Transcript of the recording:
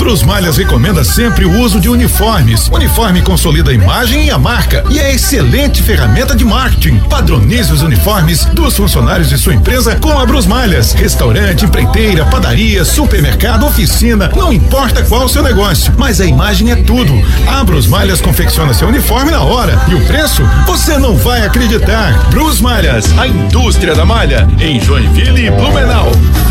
Brus Malhas recomenda sempre o uso de uniformes. Uniforme consolida a imagem e a marca e é excelente ferramenta de marketing. Padronize os uniformes dos funcionários de sua empresa com a Brus Malhas. Restaurante, empreiteira, padaria, supermercado, oficina, não importa qual o seu negócio, mas a imagem é tudo. A Brus Malhas confecciona seu uniforme na hora e o preço você não vai acreditar. Brus Malhas, a indústria da malha, em Joinville e Blumenau.